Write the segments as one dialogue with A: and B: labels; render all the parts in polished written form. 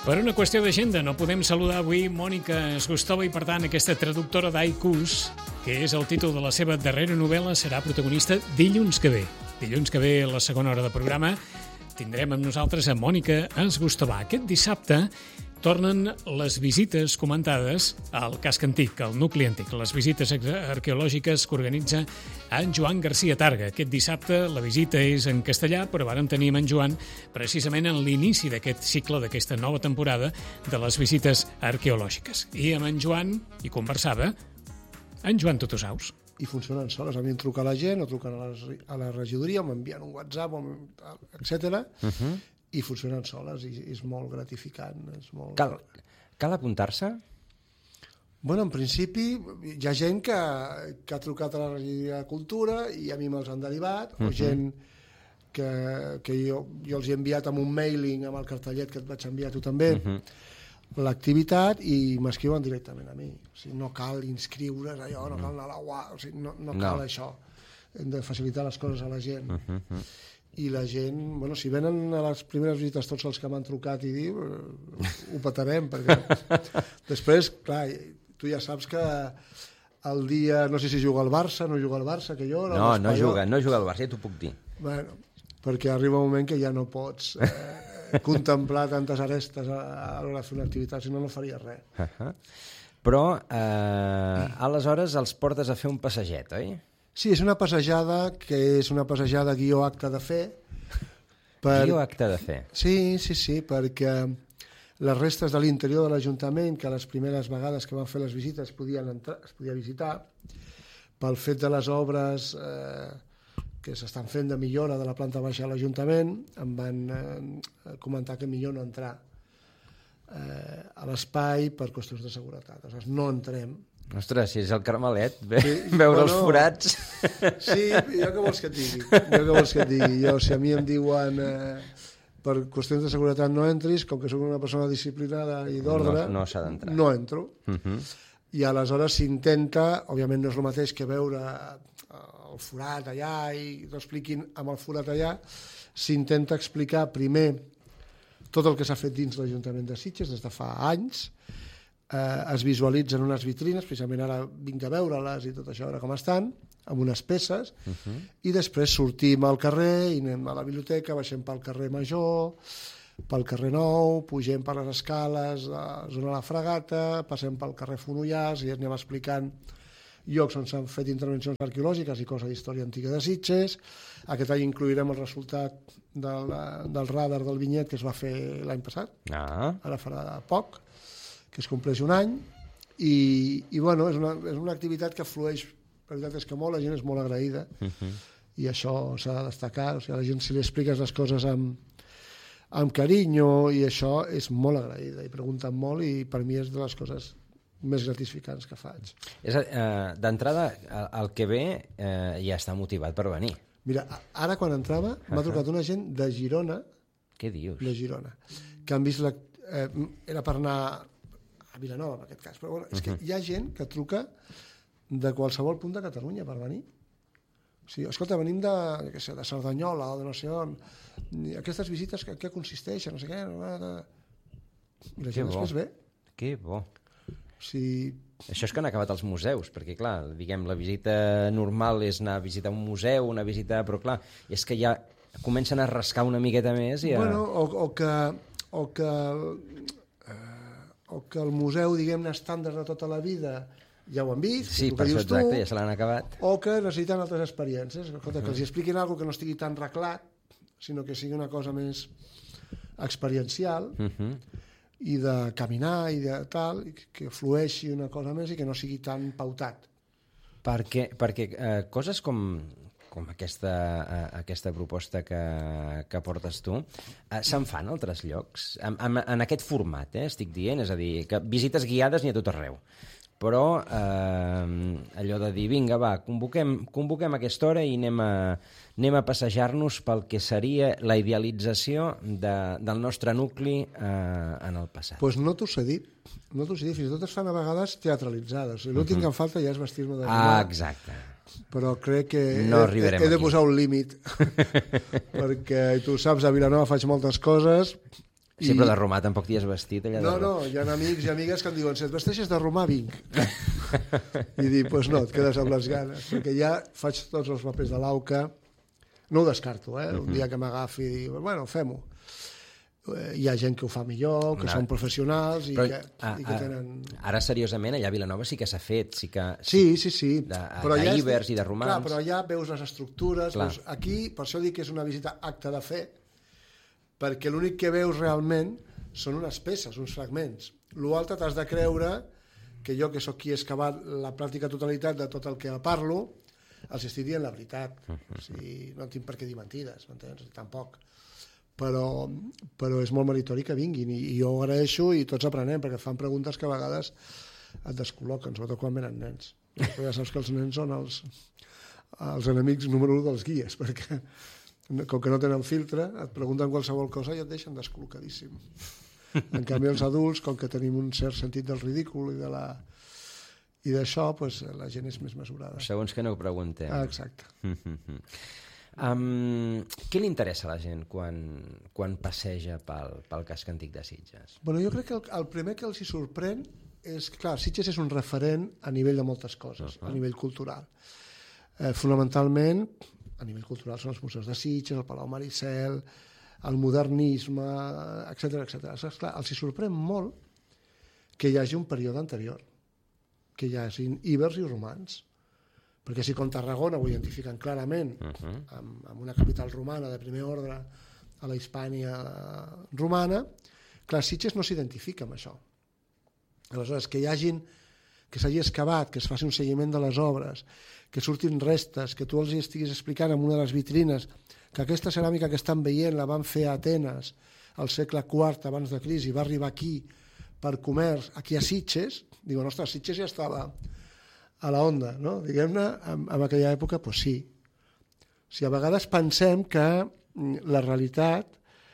A: Per una qüestió d'agenda no podem saludar avui Mònica Esgustova i, per tant, aquesta traductora d'haikus, que és el títol de la seva darrera novel·la, serà protagonista dilluns que ve. Dilluns que ve, a la segona hora de programa, tindrem amb nosaltres a Mònica Esgustova. Aquest dissabte tornen les visites comentades al casc antic, al nucli antic, les visites arqueològiques que organitza en Joan García Targa. Aquest dissabte la visita és en castellà, però vàrem tenir amb en Joan precisament en l'inici d'aquest cicle, d'aquesta nova temporada de les visites arqueològiques. I amb en Joan hi conversava en Joan Tutusaus.
B: I funcionen soles. A mi em truca la gent, o truquen a la regidoria, o m'envien un WhatsApp, etc. I funcionen soles, i és molt gratificant. És molt...
C: Cal apuntar-se?
B: Bueno, en principi, hi ha gent que ha trucat a la regidoria de Cultura i a mi me'ls han derivat, o gent que jo els he enviat amb un mailing, amb el cartellet que et vaig enviar tu també, l'activitat, i m'escriuen directament a mi. O sigui, no cal inscriure's allò, no cal anar a la UAC, o sigui, no cal això. Hem de facilitar les coses a la gent. I la gent, bueno, si venen a les primeres visites tots els que m'han trucat i diu, ho petarem, perquè després, clar, tu ja saps que el dia, no sé si juga al Barça, no juga al Barça, que jo...
C: No juga al Barça, ja t'ho puc dir.
B: Bueno, perquè arriba un moment que ja no pots contemplar tantes arestes a l'hora de fer una activitat, si no, no faria res.
C: Però, aleshores, els portes a fer un passeget, oi?
B: Sí, és una passejada que és una passejada guió acte de fe.
C: Guió acte de fe?
B: Sí, perquè les restes de l'interior de l'Ajuntament, que les primeres vegades que van fer les visites es podia visitar, pel fet de les obres que s'estan fent de millora de la planta baixa de l'Ajuntament, em van comentar que millor no entrar a l'espai per qüestions de seguretat. Aleshores, no entrem.
C: Ostres, si és el Carmelet, veure els forats...
B: Sí, jo què vols que et digui? Si a mi em diuen per qüestions de seguretat no entris, com que soc una persona disciplinada i d'ordre,
C: no s'ha d'entrar.
B: No entro. I aleshores s'intenta, òbviament no és el mateix que veure el forat allà i t'expliquin amb el forat allà, s'intenta explicar primer tot el que s'ha fet dins l'Ajuntament de Sitges des de fa anys. Es visualitzen unes vitrines, precisament ara vinc a veure-les i tot això, a veure com estan, amb unes peces, i després sortim al carrer i anem a la biblioteca, baixem pel carrer Major, pel carrer Nou, pugem per les escales, a la zona de la Fragata, passem pel carrer Fonollars i anem explicant llocs on s'han fet intervencions arqueològiques i cosa d'història antiga de Sitges. Aquest any inclourem el resultat del radar del vinyet que es va fer l'any passat, ara farà poc, que es compleix un any, i bueno, és una activitat que flueix, la veritat és que la gent és molt agraïda, i això s'ha de destacar. O sigui, a la gent, si li expliques les coses amb carinyo, i això és molt agraïda, i pregunten molt, i per mi és de les coses més gratificants que faig.
C: D'entrada, el que ve ja està motivat per venir.
B: Mira, ara quan entrava m'ha trucat una gent de Girona.
C: Què dius?
B: De Girona, que han vist era per anar a Vilanova, en aquest cas, però bueno, és que hi ha gent que truca de qualsevol punt de Catalunya per venir. O sigui, escolta, venim de Cerdanyola o de no sé on, aquestes visites què consisteixen, no sé què, i la gent després ve.
C: Que bo.
B: O sigui...
C: Això és que han acabat els museus, perquè clar, diguem, la visita normal és anar a visitar un museu, però clar, és que ja comencen a rascar una miqueta més i a...
B: Bueno, o que el museu, diguem-ne, estàndard de tota la vida ja ho han vist,
C: sí, per això exacte, ja se l'han acabat,
B: o que necessiten altres experiències, que els expliquin alguna que no estigui tan reglat, sinó que sigui una cosa més experiencial, i de caminar i de tal, que flueixi una cosa més i que no sigui tan pautat.
C: Perquè coses com aquesta proposta que portes tu, se'n fan a altres llocs? En aquest format, estic dient, és a dir, que visites guiades n'hi ha tot arreu. Però allò de dir, vinga, va, convoquem aquesta hora i anem a passejar-nos pel que seria la idealització del nostre nucli en el passat.
B: Doncs no t'ho sé dir, fins i tot es fan a vegades teatralitzades. L'últim que em falta ja és vestir-me de romà.
C: Exacte.
B: Però crec que
C: no he de
B: posar un límit, perquè tu saps, a Vilanova faig moltes coses
C: Sí, però de romà tampoc t'hi has vestit.
B: No, hi ha amics i amigues que em diuen si et vesteixes de romà, vinc. I dic, doncs no, et quedes amb les ganes, perquè ja faig tots els papers de l'AUCA, no ho descarto, un dia que m'agafi i dic, bueno, fem-ho. Hi ha gent que ho fa millor, que són professionals i que tenen...
C: Ara, seriosament, allà a Vilanova sí que s'ha fet, sí.
B: D'Ibers
C: i de romans.
B: Clar, però allà veus les estructures, veus, aquí, per això dic que és una visita acte de fe, perquè l'únic que veus realment són unes peces, uns fragments. L'altre t'has de creure que jo, que sóc qui he excavat la pràctica totalitat de tot el que parlo, els estic dient la veritat. O sigui, no tinc per què dir mentides, m'entens? Tampoc. Però és molt meritori que vinguin i jo ho agraeixo i tots aprenem, perquè fan preguntes que a vegades et descol·loquen, sobretot quan venen nens. Però ja saps que els nens són els enemics número 1 dels guies, perquè com que no tenen filtre, et pregunten qualsevol cosa i et deixen descol·locadíssim. En canvi, els adults, com que tenim un cert sentit del ridícul i d'això, doncs, la gent és més mesurada.
C: Segons que no ho preguntem.
B: Exacte.
C: Què li interessa a la gent quan passeja pel casc antic de Sitges?
B: Bueno, jo crec que el primer que els hi sorprèn és, clar, Sitges és un referent a nivell de moltes coses, a nivell cultural. Fonamentalment, a nivell cultural són els museus de Sitges, el Palau Maricel, el modernisme, etc. Clar, els hi sorprèn molt que hi hagi un període anterior, que hi hagi ibers i romans, perquè si com Tarragona ho identifiquen clarament amb una capital romana de primer ordre a la Hispània romana, clar, Sitges no s'identifica amb això. Aleshores, que s'hagi excavat, que es faci un seguiment de les obres, que surtin restes, que tu els estiguis explicant en una de les vitrines que aquesta ceràmica que estan veient la van fer a Atenes al segle IV abans de crisi, va arribar aquí per comerç, aquí a Sitges, diuen, ostres, Sitges ja estava a la onda, no? Diguem-ne, en aquella època, doncs sí. O sigui, a vegades pensem que la realitat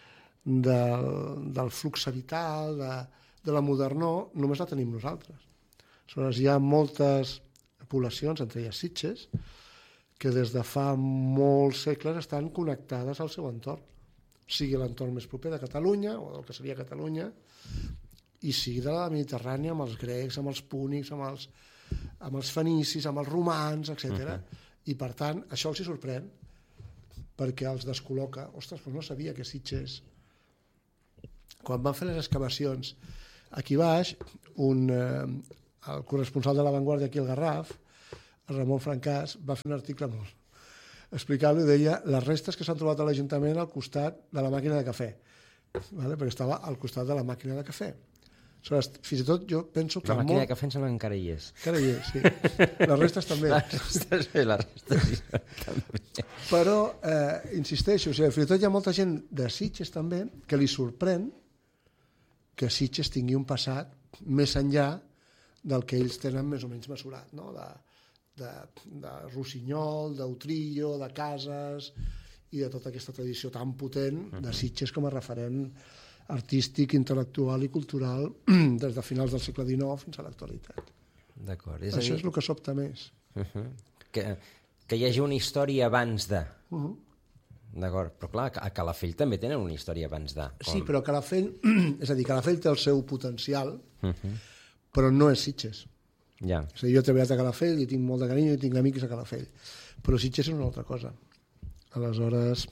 B: del flux vital, de la modernor, només la tenim nosaltres. Aleshores, hi ha moltes poblacions, entre elles Sitges, que des de fa molts segles estan connectades al seu entorn, sigui l'entorn més proper de Catalunya, o del que seria Catalunya, i sigui de la Mediterrània, amb els grecs, amb els púnics, amb els fenicis, amb els romans, etc. I, per tant, això els hi sorprèn, perquè els descol·loca. Ostres, però no sabia que Sitges... Quan van fer les excavacions aquí baix, el corresponsal de La Vanguardia aquí al Garraf, Ramon Francàs, va fer un article explicant-lo i deia les restes que s'han trobat a l'Ajuntament al costat de la màquina de cafè, perquè estava al costat de la màquina de cafè. Fins i tot jo penso que...
C: La màquina de cafè em sembla que encara hi és.
B: Encara hi és, sí. Les restes també.
C: Les restes també.
B: Però, insisteixo, fins i tot hi ha molta gent de Sitges també que li sorprèn que Sitges tingui un passat més enllà del que ells tenen més o menys mesurat, no? De Rossinyol, d'Utrillo, de Cases i de tota aquesta tradició tan potent de Sitges com a referent artístic, intel·lectual i cultural des de finals del segle XIX fins a l'actualitat.
C: D'acord.
B: Això és el que sobta més.
C: Que hi hagi una història abans de... D'acord, però clar, a Calafell també tenen una història abans de...
B: Sí, però Calafell, és a dir, Calafell té el seu potencial, però no és Sitges.
C: Ja.
B: És a dir, jo he treballat a Calafell i tinc molt de carinyo i tinc amics a Calafell, però Sitges és una altra cosa. Aleshores,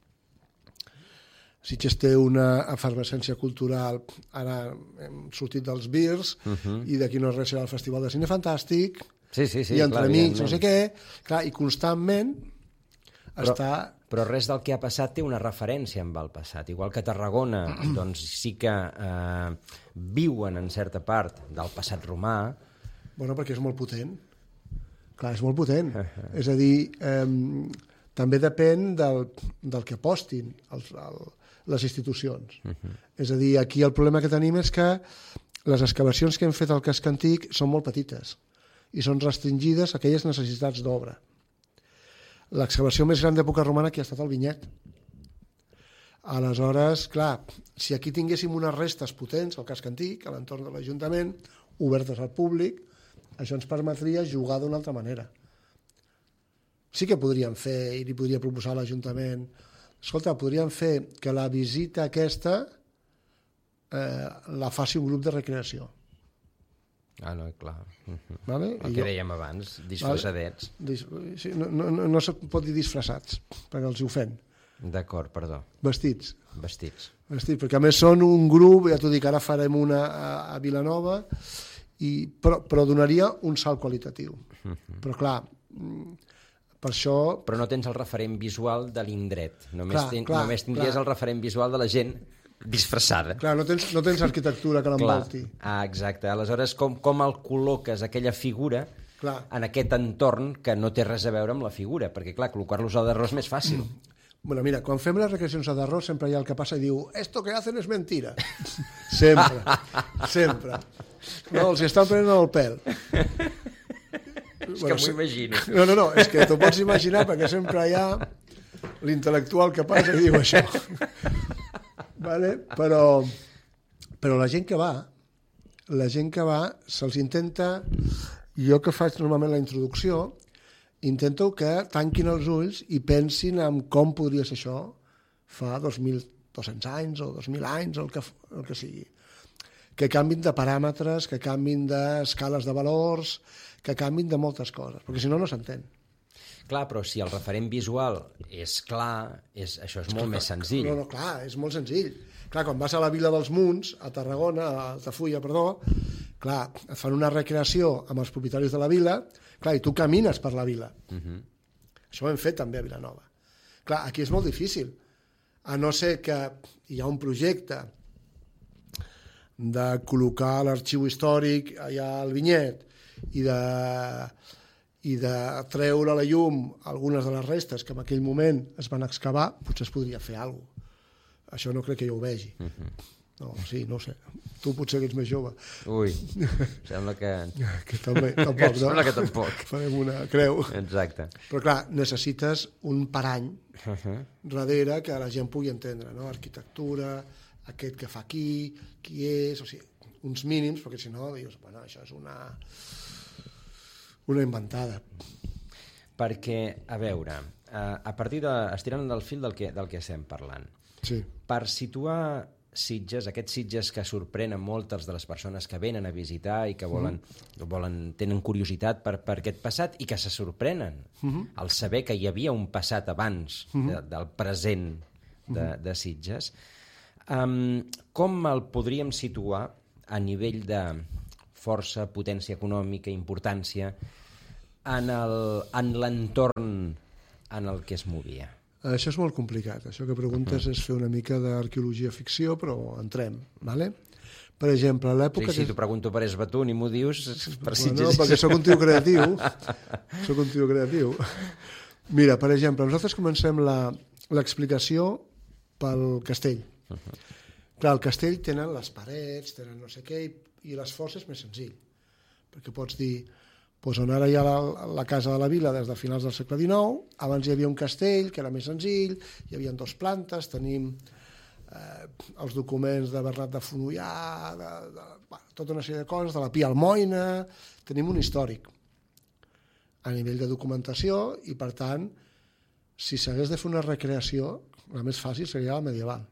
B: Sitges té una efervescència cultural, ara hem sortit dels Birs i d'aquí no és res, serà el Festival de Cine Fantàstic, i entre amics, no sé què, clar, i constantment està...
C: Però res del que ha passat té una referència amb el passat. Igual que Tarragona, doncs sí que viuen en certa part del passat romà.
B: Bueno, perquè és molt potent. Clar, és molt potent. És a dir, també depèn del que apostin les institucions. És a dir, aquí el problema que tenim és que les excavacions que hem fet al casc antic són molt petites i són restringides a aquelles necessitats d'obra. L'excavació més gran d'època romana aquí ha estat el Vinyet. Aleshores, clar, si aquí tinguéssim unes restes potents al casc antic, a l'entorn de l'Ajuntament, obertes al públic, això ens permetria jugar d'una altra manera. Sí que podríem fer, i li podria proposar a l'Ajuntament, escolta, podríem fer que la visita aquesta la faci un grup de recreació.
C: Ah, no, clar.
B: Vale?
C: El que dèiem abans, disfressadets.
B: Sí, no se pot dir disfressats, perquè els hi ofèn.
C: D'acord, perdó.
B: Vestits, perquè a més són un grup, ja t'ho dic, ara farem una a Vilanova, però donaria un salt qualitatiu. Però clar, per això...
C: Però no tens el referent visual de l'indret, només tindries el referent visual de la gent disfressada.
B: Clar, no tens arquitectura que l'envolti.
C: Ah, exacte. Aleshores, com el col·loques aquella figura en aquest entorn que no té res a veure amb la figura? Perquè, clar, col·locar-los a d'arròs és més fàcil.
B: Bueno, mira, quan fem les recreacions a d'arròs sempre hi ha el que passa i diu «Esto que hacen es mentira». Sempre. No, els estan prenent el pèl.
C: És que m'ho imagino.
B: No, és que t'ho pots imaginar perquè sempre hi ha l'intel·lectual que passa i diu això. Vale? Però la gent que va se'ls intenta, jo que faig normalment la introducció, intento que tanquin els ulls i pensin en com podria ser això fa 2.200 anys o 2.000 anys o el que sigui. Que canvin de paràmetres, que canvin d'escales de valors, que canvin de moltes coses, perquè si no, no s'entén.
C: Clar, però si el referent visual és clar, això és molt més senzill.
B: No, clar, és molt senzill. Clar, quan vas a la Vila dels Munts, a Tarragona, a Altafulla, perdó, clar, et fan una recreació amb els propietaris de la vila, clar, i tu camines per la vila. Això ho hem fet també a Vilanova. Clar, aquí és molt difícil, a no ser que hi ha un projecte de col·locar l'arxiu històric allà al vinyet i de treure a la llum algunes de les restes que en aquell moment es van excavar, potser es podria fer alguna cosa. Això no crec que jo ho vegi. No, sí, no ho sé. Tu potser que ets més jove.
C: Ui, sembla que...
B: tampoc, no?
C: Sembla que tampoc.
B: Farem una creu.
C: Exacte.
B: Però clar, necessites un parany darrere que la gent pugui entendre, no? Arquitectura, aquest que fa qui és, o sigui, uns mínims, perquè si no dius, bueno, això és una inventada.
C: Perquè, a veure, a partir estirant del fil del que estem parlant,
B: sí.
C: Per situar Sitges, aquests Sitges que sorprenen moltes de les persones que venen a visitar i que tenen curiositat per aquest passat i que se sorprenen al saber que hi havia un passat abans del present de Sitges, com el podríem situar a nivell de força, potència econòmica, importància, en l'entorn en el que es movia?
B: Això és molt complicat. Això que preguntes és fer una mica d'arqueologia ficció, però entrem, ¿vale? Per exemple, a l'època...
C: Sí, t'ho pregunto per Esbatun i m'ho dius per Sitges.
B: No, perquè sóc un tio creatiu. Mira, per exemple, nosaltres comencem l'explicació pel castell. Clar, el castell tenen les parets, tenen no sé què, i l'esforç és més senzill, perquè pots dir, doncs on ara hi ha la casa de la vila des de finals del segle XIX, abans hi havia un castell que era més senzill, hi havia 2 plantes, tenim els documents de Bernat de Fonollà, tota una sèrie de coses, de la Pia Almoina, tenim un històric a nivell de documentació i, per tant, si s'hagués de fer una recreació, la més fàcil seria la medieval.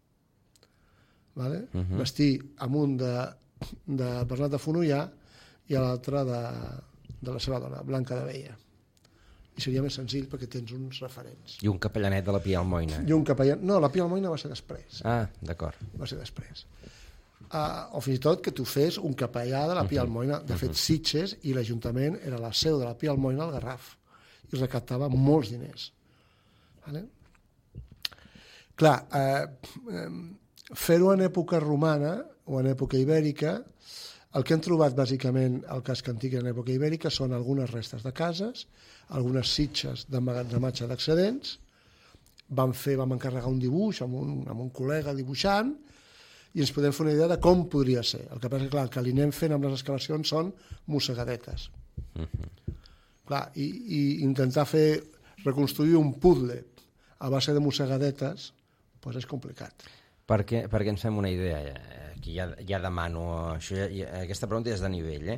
B: Vale? Vestir amb un de Bernat de Fonollà i a l'altre de la seva dona, Blanca de Veia. I seria més senzill perquè tens uns referents.
C: I un capellanet de la Pia Almoina.
B: No, la Pia Almoina va ser després.
C: Ah, d'acord.
B: Va ser després. O fins i tot que tu fes un capellà de la Pia Almoina. De fet, Sitges i l'Ajuntament era la seu de la Pia Almoina al Garraf i recaptava molts diners. Vale? Clar, fer-ho en època romana o en època ibèrica, el que hem trobat bàsicament al casc antic en època ibèrica són algunes restes de cases, algunes sitges d'emmagatzematge d'excedents. Vam encarregar un dibuix amb un col·lega dibuixant i ens podem fer una idea de com podria ser. El que passa és que, clar, el que li anem fent amb les excavacions són mossegadetes. Clar, i intentar reconstruir un puzzle a base de mossegadetes doncs és complicat.
C: Perquè ens fem una idea, aquí ja demano, aquesta pregunta és de nivell,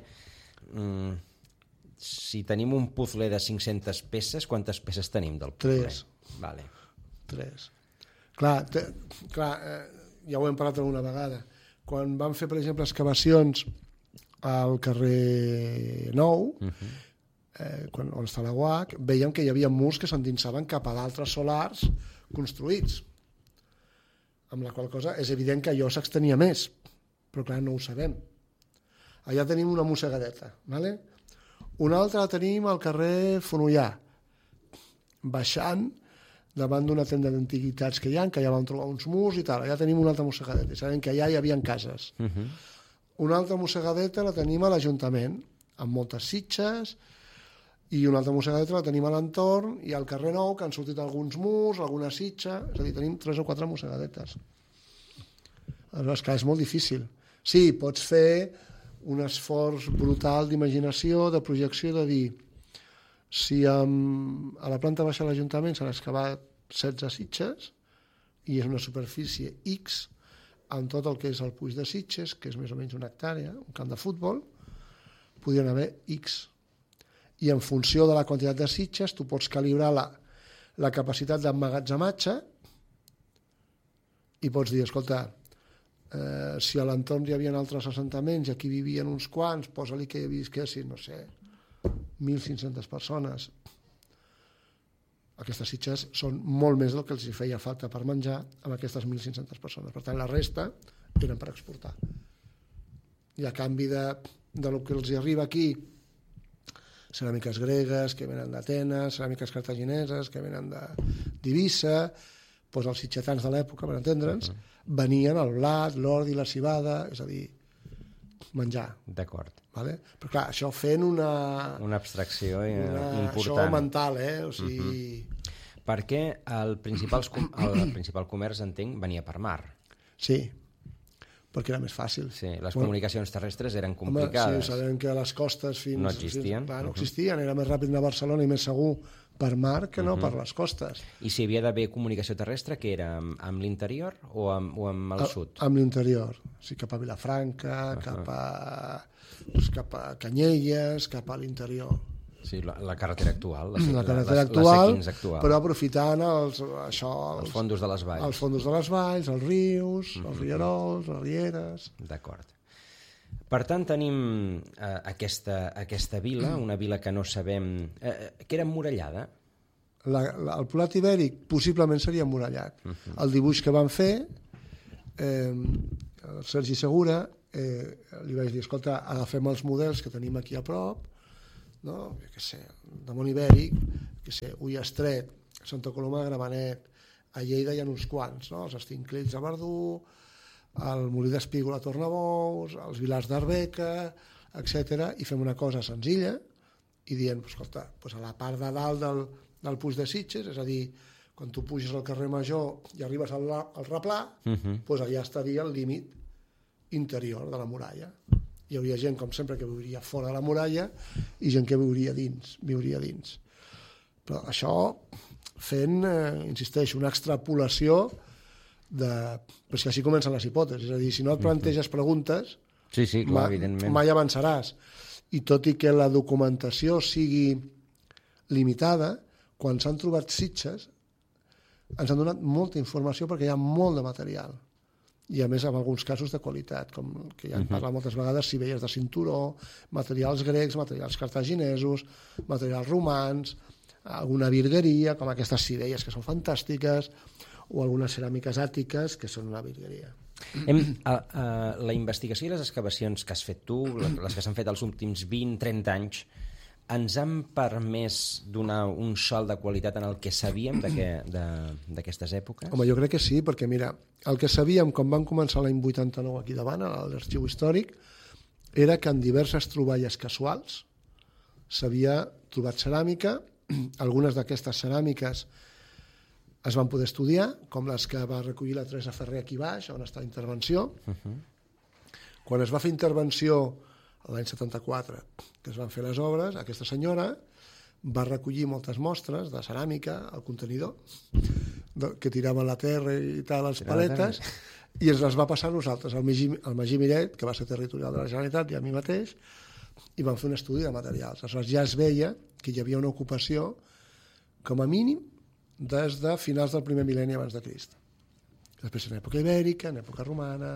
C: si tenim un puzzle de 500 peces, quantes peces tenim del puzzle?
B: 3.
C: Vale.
B: 3. Clar, ja ho hem parlat alguna vegada, quan van fer, per exemple, excavacions al carrer Nou, on està la UAC, veiem que hi havia murs que s'endinsaven cap a d'altres solars construïts, amb la qual cosa és evident que allò s'extenia més, però clar, no ho sabem. Allà tenim una mossegadeta, ¿vale? Una altra la tenim al carrer Fonollà, baixant davant d'una tenda d'antiguitats que hi ha, que allà vam trobar uns murs i tal. Allà tenim una altra mossegadeta, i sabem que allà hi havia cases. Una altra mossegadeta la tenim a l'Ajuntament, amb moltes sitges, i una altra mossegadeta la tenim a l'entorn, i al carrer Nou, que han sortit alguns murs, alguna sitja, és a dir, tenim 3 o 4 mossegadetes. Aleshores, clar, és molt difícil. Sí, pots fer un esforç brutal d'imaginació, de projecció, de dir, si a la planta baixa de l'Ajuntament s'han excavat 16 sitges, i és una superfície X, amb tot el que és el Puig de Sitges, que és més o menys una hectàrea, un camp de futbol, podrien haver X. I en funció de la quantitat de sitges tu pots calibrar la capacitat d'emmagatzematge i pots dir, escolta, si a l'entorn hi havia altres assentaments i aquí vivien uns quants, posa-li que hi visquessin, no sé, 1.500 persones. Aquestes sitges són molt més del que els feia falta per menjar amb aquestes 1.500 persones. Per tant, la resta eren per exportar. I a canvi del que els arriba aquí, ceràmiques gregues que venen d'Atenes, ceràmiques cartagineses que venen d'Eivissa, doncs els sitgetans de l'època, per entendre'ns, venien el blat, l'ordi, la civada, és a dir, menjar.
C: D'acord.
B: Vale? Però clar, això fent
C: una abstracció important.
B: Això mental, o sigui...
C: Perquè el principal comerç, entenc, venia per mar.
B: Sí, perquè era més fàcil.
C: Sí, les comunicacions terrestres eren complicades.
B: Sí, sabem que a les costes fins...
C: No existien.
B: No existien, era més ràpid anar a Barcelona i més segur per mar que no per les costes.
C: I si havia d'haver comunicació terrestre, què era? Amb l'interior o amb el sud?
B: Amb l'interior. Sí, cap a Vilafranca, cap a Canyelles, cap a l'interior.
C: Sí, la carretera actual,
B: la carretera actual,
C: la C15 actual.
B: Però aprofitant els
C: fondos de les valls.
B: Els fondos de les valls, els rius, els rierols, les rieres...
C: D'acord. Per tant, tenim aquesta vila, una vila que no sabem... que era emmurallada?
B: El Polat Ibèric possiblement seria emmurallat. El dibuix que van fer, el Sergi Segura, li vaig dir, escolta, agafem els models que tenim aquí a prop, no? Jo què sé, de Mont Ibèric, Ullastret, Santa Coloma de Gramenet, a Lleida hi ha uns quants, no? Els Estinclells de Verdú, el Molí d'Espígol a Tornabous, els Vilars d'Arbeca, etc. I fem una cosa senzilla i dient, escolta, a la part de dalt del Puig de Sitges, és a dir, quan tu puges al carrer Major i arribes al replà, allà estaria el límit interior de la muralla. Hi hauria gent, com sempre, que viuria fora de la muralla i gent que viuria dins. Però això fent, insisteixo, una extrapolació però és que així comencen les hipòtesis. És a dir, si no et planteges preguntes,
C: sí, clar, evidentment,
B: mai avançaràs. I tot i que la documentació sigui limitada, quan s'han trobat sitges, ens han donat molta informació perquè hi ha molt de material. I a més, en alguns casos de qualitat, com que ja hem parlat moltes vegades, sivelles de cinturó, materials grecs, materials cartaginesos, materials romans, alguna virgueria, com aquestes sivelles que són fantàstiques, o algunes ceràmiques àtiques que són una virgueria.
C: La investigació i les excavacions que has fet tu, les que s'han fet els últims 20-30 anys, ens han permès donar un salt de qualitat en el que sabíem d'aquestes èpoques?
B: Home, jo crec que sí, perquè mira, el que sabíem quan vam començar l'any 89 aquí davant, a l'Arxiu Històric, era que en diverses troballes casuals s'havia trobat ceràmica, algunes d'aquestes ceràmiques es van poder estudiar, com les que va recollir la Teresa Ferrer aquí baix, on està la intervenció. Quan es va fer intervenció l'any 74, que es van fer les obres, aquesta senyora va recollir moltes mostres de ceràmica al contenidor, que tiraven la terra i tal, les paletes, i ens les va passar a nosaltres, al Magí Miret, que va ser territorial de la Generalitat, i a mi mateix, i vam fer un estudi de materials. Aleshores ja es veia que hi havia una ocupació, com a mínim, des de finals del primer mil·lenni abans de Crist. Després en època ibèrica, en època romana,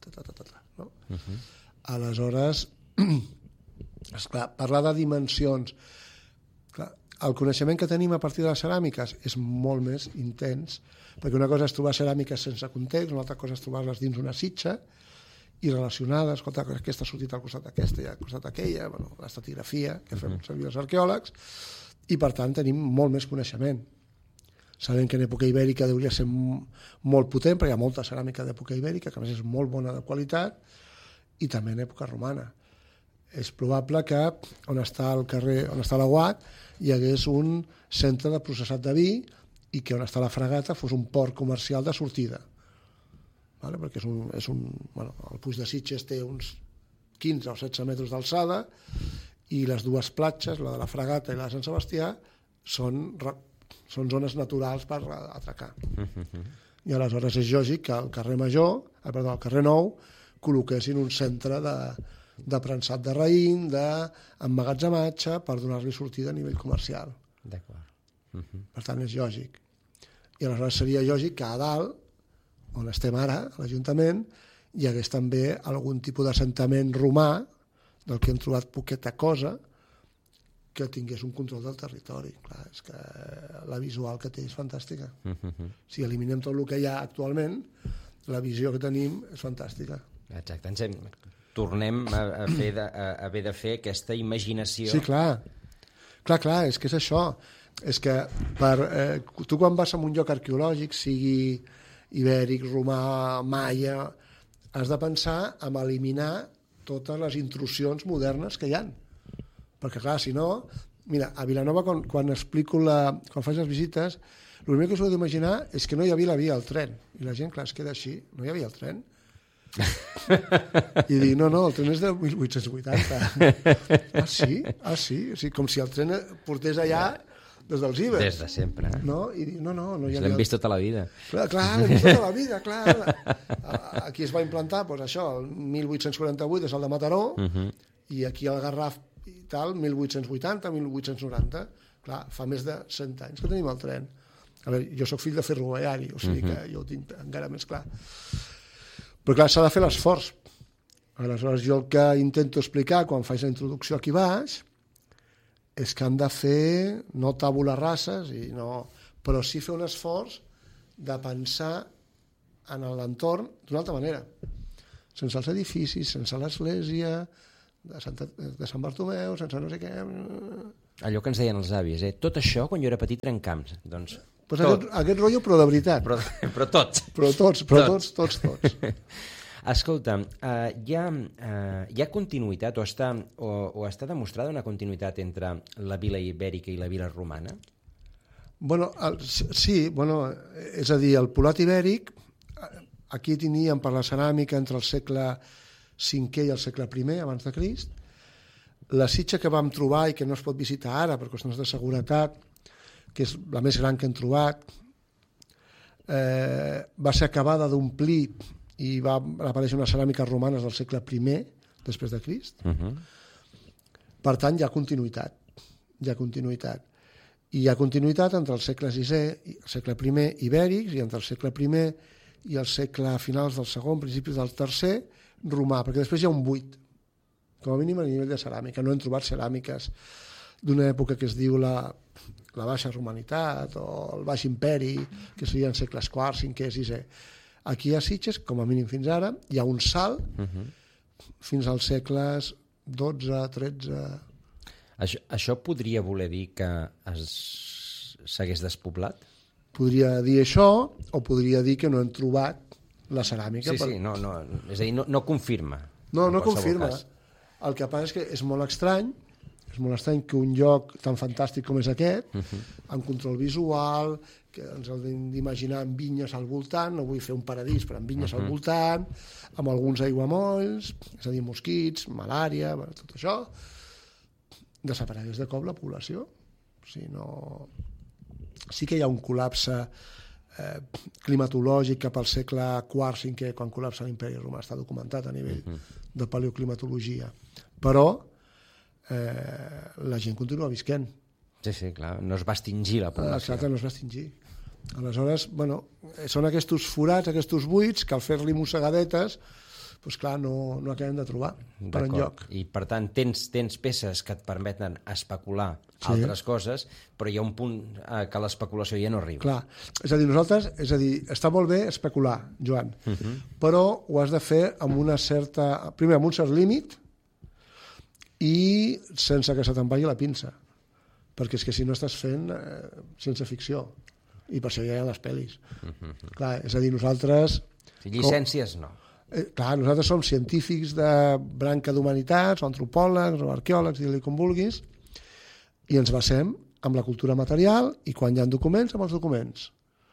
B: no? Aleshores, esclar, parlar de dimensions, clar, el coneixement que tenim a partir de les ceràmiques és molt més intens, perquè una cosa és trobar ceràmiques sense context, una altra cosa és trobar-les dins una sitja i relacionades, escolta, aquesta ha sortit al costat d'aquesta i al costat d'aquella, bueno, l'estratigrafia que fem servir els arqueòlegs, i per tant tenim molt més coneixement. Sabem que en època ibèrica hauria ser molt potent, perquè hi ha molta ceràmica d'època ibèrica, que a més és molt bona de qualitat, i també en època romana. És probable que on està el carrer, on està la UAC, hi hagués un centre de processat de vi i que on està la fragata fos un port comercial de sortida. Vale? Perquè bueno, el Puig de Sitges té uns 15 o 16 metres d'alçada i les dues platges, la de la fragata i la de Sant Sebastià, són zones naturals per atracar. I aleshores és lògic que al carrer al carrer Nou, col·loquessin un centre de prensat de raïm, d'emmagatzematge, per donar-li sortida a nivell comercial.
C: D'acord.
B: Per tant, és lògic. I aleshores seria lògic que a dalt, on estem ara, a l'Ajuntament, hi hagués també algun tipus d'assentament romà, del que hem trobat poqueta cosa, que tingués un control del territori. Clar, és que la visual que té és fantàstica. Si eliminem tot el que hi ha actualment, la visió que tenim és fantàstica.
C: Exacte. Tornem a haver de fer aquesta imaginació.
B: Sí, clar. Clar, és que és això. És que tu quan vas a un lloc arqueològic, sigui ibèric, romà, maia, has de pensar en eliminar totes les intrusions modernes que hi ha. Perquè, clar, si no... Mira, a Vilanova, quan faig les visites, el primer que us heu d'imaginar és que no hi havia la via al tren. I la gent, clar, es queda així. No hi havia el tren. I dic, no, el tren és de 1880. Ah, sí? O sigui, com si el tren portés allà des dels Ibers.
C: Des de sempre.
B: No? I dic, no hi havia...
C: L'hem vist tota la vida.
B: Clar, l'hem vist tota la vida, clar. Aquí es va implantar, doncs això, el 1848 és el de Mataró, i aquí el Garraf i tal, 1880, 1890. Clar, fa més de 100 anys que tenim el tren. A veure, jo sóc fill de ferroviari, o sigui que jo ho tinc encara més clar. Però clar, s'ha de fer l'esforç. Aleshores, jo el que intento explicar quan faig la introducció aquí baix és que han de fer, no tabula rases, però sí fer un esforç de pensar en l'entorn d'una altra manera. Sense els edificis, sense l'església, de Sant Bartomeu, sense no sé què...
C: Allò que ens deien els avis, tot això, quan jo era petit, eren camps. Doncs
B: aquest rotllo, però de veritat.
C: Però tots.
B: Però tots.
C: Escolta, hi ha continuïtat o està demostrada una continuïtat entre la vila ibèrica i la vila romana?
B: Sí, és a dir, el Polat ibèric, aquí teníem per la ceràmica entre el segle V i el segle I abans de Crist. La sitja que vam trobar i que no es pot visitar ara per qüestions de seguretat, que és la més gran que hem trobat, va ser acabada d'omplir i va aparèixer unes ceràmiques romanes del segle I després de Crist. Per tant, hi ha continuïtat. I hi ha continuïtat entre el segle VI i el segle I ibèrics i entre el segle I i el segle finals del segon, principis del tercer, romà, perquè després hi ha un buit, com a mínim a nivell de ceràmica. No hem trobat ceràmiques d'una època que es diu la Baixa Romanitat o el Baix Imperi, que serien segles IV, V, VI. Aquí a Sitges, com a mínim fins ara, hi ha un salt fins als segles XII, XIII...
C: Això podria voler dir que s'hagués despoblat?
B: Podria dir això, o podria dir que no hem trobat la ceràmica.
C: Sí, és a dir, no confirma.
B: No confirma. El que passa és que és molt estrany que un lloc tan fantàstic com és aquest, amb control visual, que ens hem d'imaginar amb vinyes al voltant, no vull fer un paradís, però amb vinyes al voltant, amb alguns aiguamolls, és a dir, mosquits, malària, tot això, desaparegués de cop la població. O sigui, sí que hi ha un col·lapse climatològic cap al segle IV, V, quan col·lapsa l'Imperi Romà, està documentat a nivell de paleoclimatologia. Però la gent continua visquent.
C: Sí, clar, no es va extingir la població.
B: Exacte, no es va extingir. Aleshores, són aquests forats, aquests buits, que al fer-li mossegadetes, doncs clar, no acabem de trobar per enlloc.
C: I per tant tens peces que et permeten especular altres coses, però hi ha un punt que l'especulació ja no arriba.
B: Clar, és a dir, està molt bé especular, Joan, però ho has de fer amb una certa... Primer, amb un cert límit i sense que se te'n vagi la pinça, perquè és que si no estàs fent ciència ficció, i per això ja hi ha les pel·lis. Clar, és a dir, nosaltres...
C: Llicències no.
B: Clar, nosaltres som científics de branca d'humanitats, o antropòlegs, o arqueòlegs, digue-li com vulguis, i ens basem amb la cultura material i quan hi ha documents, amb els documents.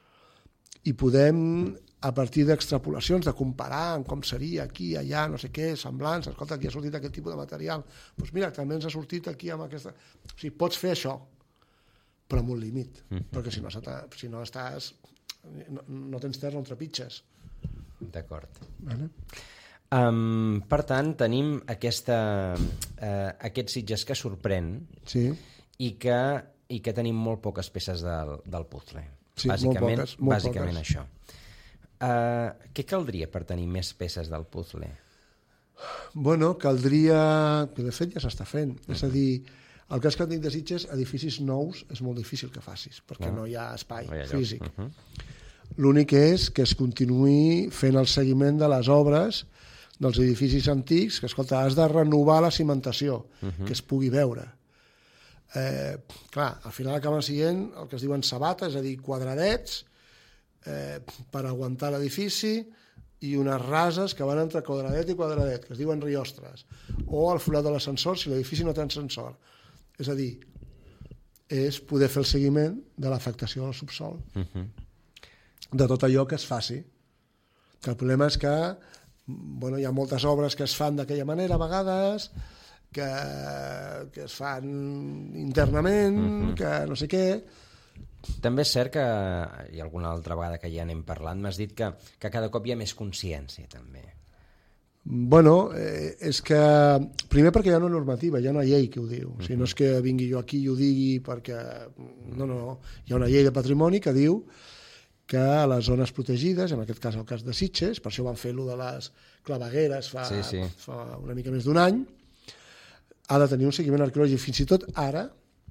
B: I podem, a partir d'extrapolacions, de comparar amb com seria aquí, allà, no sé què, semblants, escolta, aquí ha sortit aquest tipus de material, doncs mira, també ens ha sortit aquí amb aquesta... O sigui, pots fer això, però amb un límit, perquè si no estàs... no tens terra on trepitges.
C: D'acord.
B: Vale?
C: Per tant, tenim aquest Sitges que sorprèn i que tenim molt poques peces del puzzle.
B: Sí,
C: bàsicament,
B: molt poques.
C: Això. Què caldria per tenir més peces del puzzle?
B: Bueno, caldria... Que de fet ja s'està fent. És a dir, el cas que et dic de Sitges, edificis nous és molt difícil que facis, perquè no hi ha espai físic. L'únic és que es continuï fent el seguiment de les obres dels edificis antics, que, escolta, has de renovar la cimentació, que es pugui veure. Clar, al final acaben sent el que es diuen sabates, és a dir, quadradets per aguantar l'edifici i unes rases que van entre quadradet i quadradet, que es diuen riostres, o el forat de l'ascensor si l'edifici no té ascensor. És a dir, és poder fer el seguiment de l'afectació del subsol. De tot allò que es faci. Que el problema és que hi ha moltes obres que es fan d'aquella manera a vegades, que es fan internament, que no sé què.
C: També és cert que, i alguna altra vegada que ja n'hem parlat, m'has dit que cada cop hi ha més consciència, també.
B: Bueno, és que... Primer perquè hi ha una normativa, hi ha una llei que ho diu. O sigui, no és que vingui jo aquí i ho digui perquè... No. Hi ha una llei de patrimoni que diu que a les zones protegides, en aquest cas el cas de Sitges, per això van fer-lo de les clavegueres fa una mica més d'un any, ha de tenir un seguiment arqueològic. Fins i tot ara,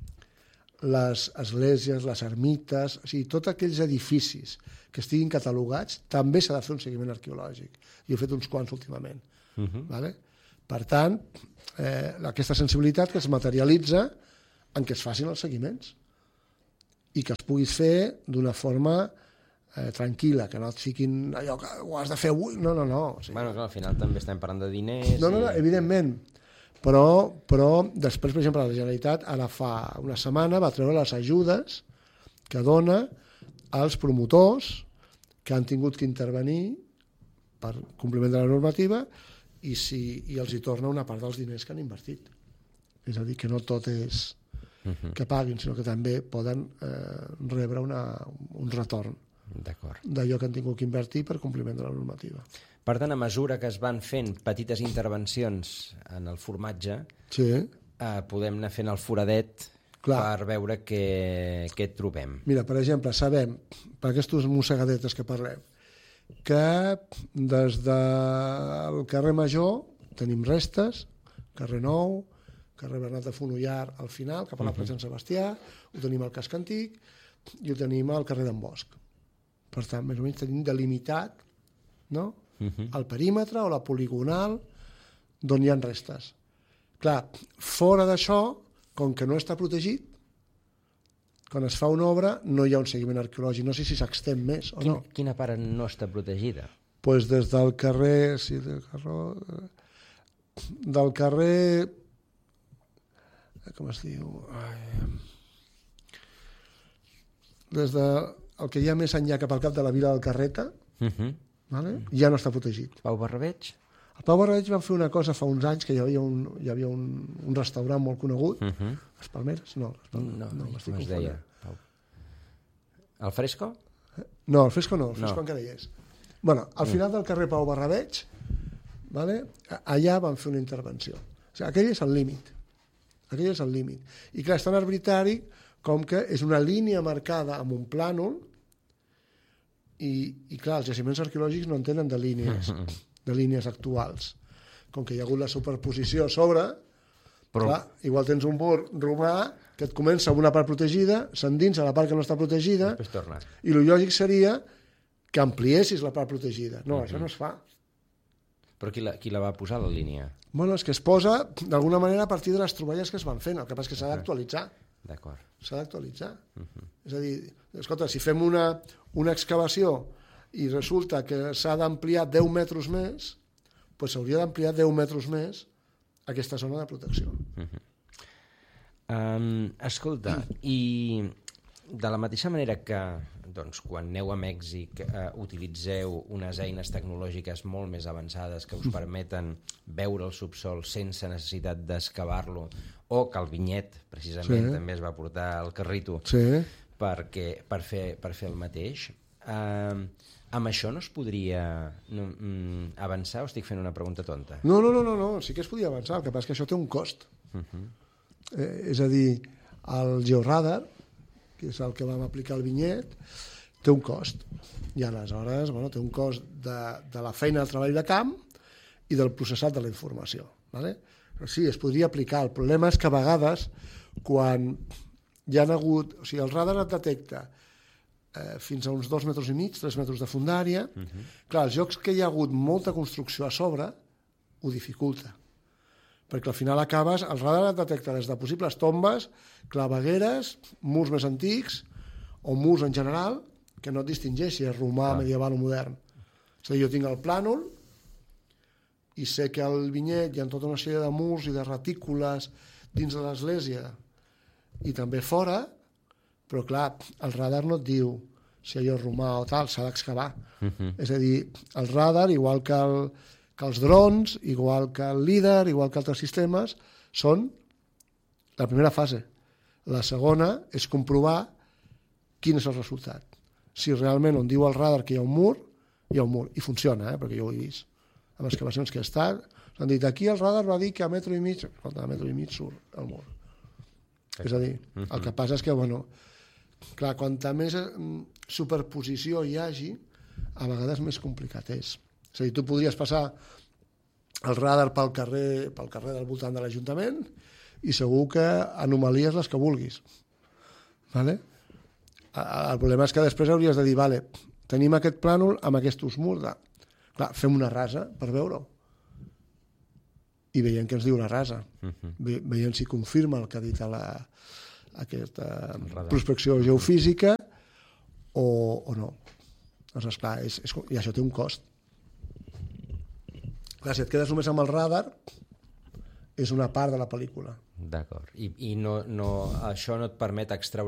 B: les esglésies, les ermites, o sigui, tots aquells edificis que estiguin catalogats, també s'ha de fer un seguiment arqueològic. I he fet uns quants últimament. Vale? Per tant, aquesta sensibilitat que es materialitza en què es facin els seguiments i que es puguis fer d'una forma tranquil·la, que no et fiquin allò que ho has de fer avui, no. O sigui,
C: bueno, al final també estem parlant de diners...
B: No, evidentment, però després, per exemple, la Generalitat ara fa una setmana va treure les ajudes que dona als promotors que han tingut que intervenir per compliment de la normativa i els hi torna una part dels diners que han invertit. És a dir, que no tot és que paguin, sinó que també poden rebre un retorn d'allò que han tingut que invertir per compliment de la normativa.
C: Per tant, a mesura que es van fent petites intervencions en el formatge, podem anar fent el foradet per veure què trobem.
B: Mira, per exemple, sabem, per aquestes mossegadetes que parlem, que des del carrer Major tenim restes, carrer Nou, carrer Bernat de Fonollar al final, cap a la plaça Sant Sebastià, ho tenim al casc antic i ho tenim al carrer d'en Bosch. Per tant, més o menys tenim delimitat, no? El perímetre o la poligonal d'on hi ha restes. Clar, fora d'això, com que no està protegit, quan es fa una obra no hi ha un seguiment arqueològic, no sé si s'extén més o no.
C: Quina part no està protegida?
B: Doncs des del carrer... Sí, del carrer... Com es diu? Des del que hi ha més enllà cap al cap de la vila del Carreta, ja no està protegit.
C: Pau Barrabeig?
B: El Pau Barrabeig van fer una cosa fa uns anys que hi havia un restaurant molt conegut, les Palmeres? No,
C: com es deia? El Fresco?
B: No, el Fresco no, el Fresco encara hi és. Bueno, al final del carrer Pau Barrabeig, allà van fer una intervenció. O sigui, aquell és el límit. I clar, és tan arbitrari com que és una línia marcada amb un plànol i clar, els jaciments arqueològics no en tenen de línies, de línies actuals. Com que hi ha hagut la superposició a sobre, clar, igual tens un mur romà que et comença amb una part protegida, s'endinsa la part que no està protegida, i el lògic seria que ampliessis la part protegida. No, això no es fa.
C: Però qui la va posar, la línia?
B: Bueno, és que es posa d'alguna manera a partir de les troballes que es van fent, el que passa és que s'ha d'actualitzar.
C: D'acord.
B: S'ha d'actualitzar. És a dir, escolta, si fem una excavació i resulta que s'ha d'ampliar 10 metres més, doncs s'hauria d'ampliar 10 metres més aquesta zona de protecció.
C: Escolta, i de la mateixa manera que quan aneu a Mèxic utilitzeu unes eines tecnològiques molt més avançades que us permeten veure el subsol sense necessitat d'excavar-lo, o que el vinyet, precisament, també es va portar al carrito per fer el mateix, amb això no es podria avançar o estic fent una pregunta tonta?
B: No, sí que es podia avançar, el que passa és que això té un cost. És a dir, el georradar, que és el que vam aplicar al vinyet, té un cost. I aleshores té un cost de la feina del treball de camp i del processat de la informació. Però sí, es podria aplicar. El problema és que a vegades, quan hi ha hagut... O sigui, el radar et detecta fins a uns 2 metres i mig, 3 metres de fondària. Clar, els llocs que hi ha hagut molta construcció a sobre ho dificulta. Perquè al final acabes, el radar et detecta des de possibles tombes, clavegueres, murs més antics, o murs en general, que no et distingeix si és romà, medieval o modern. És a dir, jo tinc el plànol i sé que al vinyet hi ha tota una sèrie de murs i de retícules dins de l'església i també fora, però clar, el radar no et diu si allò és romà o tal, s'ha d'excavar. És a dir, el radar, igual que els drons, igual que el LIDAR, igual que altres sistemes, són la primera fase. La segona és comprovar quin és el resultat. Si realment on diu el radar que hi ha un mur, hi ha un mur. I funciona, perquè jo ho he vist. Amb excavacions que he estat, s'han dit, aquí el radar va dir que a metro i mig, a metro i mig surt el mur. És a dir, el que passa és que, clar, quanta més superposició hi hagi, a vegades més complicat és. És a dir, tu podries passar el radar pel carrer del voltant de l'Ajuntament i segur que anomalies les que vulguis. El problema és que després hauries de dir, tenim aquest plànol amb aquests murs. Clar, fem una rasa per veure-ho. I veiem què ens diu la rasa. Veiem si confirma el que ha dit aquesta prospecció geofísica o no. Doncs, clar, i això té un cost. Clar, si et quedes només amb el radar, és una part de la pel·lícula.
C: D'acord. I això no et permet extreure